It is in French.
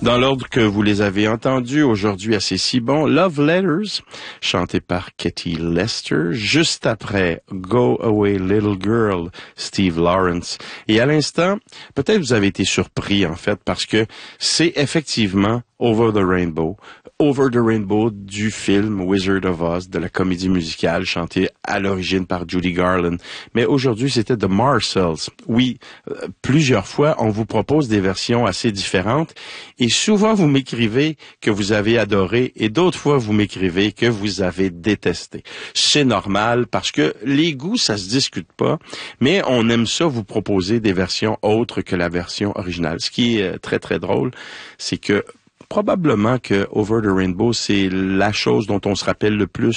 Dans l'ordre que vous les avez entendus aujourd'hui à C'est si bon, Love Letters, chanté par Katie Lester, juste après Go Away Little Girl, Steve Lawrence. Et à l'instant, peut-être vous avez été surpris en fait parce que c'est effectivement Over the Rainbow du film Wizard of Oz, de la comédie musicale chantée à l'origine par Judy Garland. Mais aujourd'hui, c'était The Marshalls. Oui, plusieurs fois, on vous propose des versions assez différentes et souvent vous m'écrivez que vous avez adoré et d'autres fois vous m'écrivez que vous avez détesté. C'est normal parce que les goûts, ça se discute pas, mais on aime ça vous proposer des versions autres que la version originale. Ce qui est très très drôle, c'est que probablement que Over the Rainbow, c'est la chose dont on se rappelle le plus